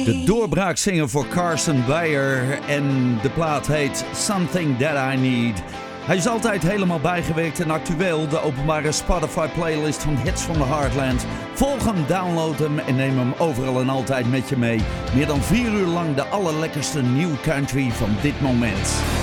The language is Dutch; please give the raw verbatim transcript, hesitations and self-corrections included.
De doorbraakzinger voor Carson Beyer en de plaat heet Something That I Need. Hij is altijd helemaal bijgewerkt en actueel. De openbare Spotify playlist van Hits from the Heartland. Volg hem, download hem en neem hem overal en altijd met je mee. Meer dan vier uur lang de allerlekkerste new country van dit moment.